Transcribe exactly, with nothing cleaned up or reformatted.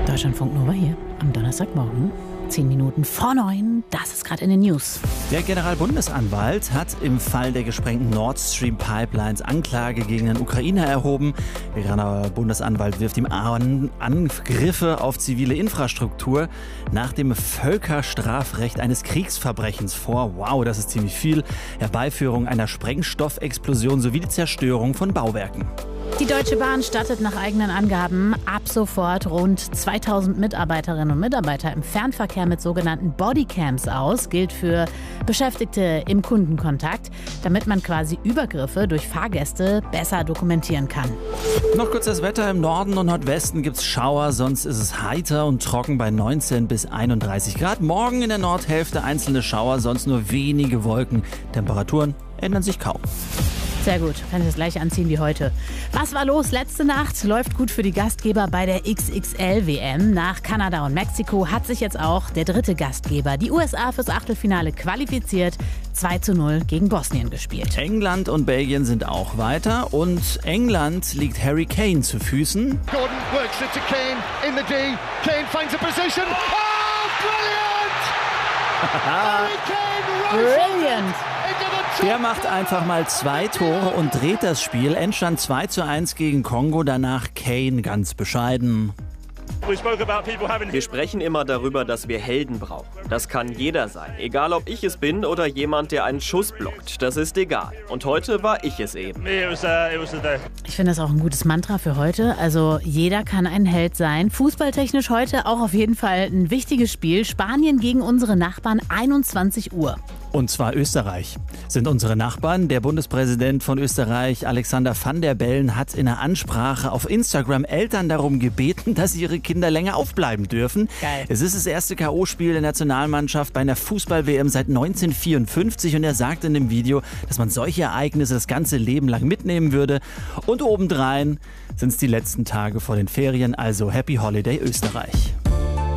Deutschlandfunk Nova hier am Donnerstagmorgen. Zehn Minuten vor neun, das ist gerade in den News. Der Generalbundesanwalt hat im Fall der gesprengten Nord Stream Pipelines Anklage gegen den Ukrainer erhoben. Der Generalbundesanwalt wirft ihm an, Angriffe auf zivile Infrastruktur nach dem Völkerstrafrecht eines Kriegsverbrechens vor. Wow, das ist ziemlich viel. Herbeiführung einer Sprengstoffexplosion sowie die Zerstörung von Bauwerken. Die Deutsche Bahn stattet nach eigenen Angaben ab sofort rund zweitausend Mitarbeiterinnen und Mitarbeiter im Fernverkehr mit sogenannten Bodycams aus. Gilt für Beschäftigte im Kundenkontakt, damit man quasi Übergriffe durch Fahrgäste besser dokumentieren kann. Noch kurz das Wetter. Im Norden und Nordwesten gibt es Schauer, sonst ist es heiter und trocken bei neunzehn bis einunddreißig Grad. Morgen in der Nordhälfte einzelne Schauer, sonst nur wenige Wolken. Temperaturen ändern sich kaum. Sehr gut, kann ich das gleich anziehen wie heute. Was war los letzte Nacht? Läuft gut für die Gastgeber bei der X X L W M. Nach Kanada und Mexiko hat sich jetzt auch der dritte Gastgeber, die U S A, fürs Achtelfinale qualifiziert. zwei zu null gegen Bosnien gespielt. England und Belgien sind auch weiter und England liegt Harry Kane zu Füßen. Gordon works it to Kane in the D. Kane finds a position. Oh, brilliant! Harry Kane right Brilliant! Der macht einfach mal zwei Tore und dreht das Spiel. Endstand zwei zu eins gegen Kongo, danach Kane ganz bescheiden. Wir sprechen immer darüber, dass wir Helden brauchen. Das kann jeder sein, egal ob ich es bin oder jemand, der einen Schuss blockt. Das ist egal. Und heute war ich es eben. Ich finde das auch ein gutes Mantra für heute. Also jeder kann ein Held sein. Fußballtechnisch heute auch auf jeden Fall ein wichtiges Spiel. Spanien gegen unsere Nachbarn, einundzwanzig Uhr. Und zwar Österreich sind unsere Nachbarn. Der Bundespräsident von Österreich, Alexander Van der Bellen, hat in einer Ansprache auf Instagram Eltern darum gebeten, dass ihre Kinder länger aufbleiben dürfen. Geil. Es ist das erste K O-Spiel der Nationalmannschaft bei einer Fußball-W M seit neunzehnhundertvierundfünfzig und er sagt in dem Video, dass man solche Ereignisse das ganze Leben lang mitnehmen würde. Und obendrein sind es die letzten Tage vor den Ferien, also Happy Holiday Österreich.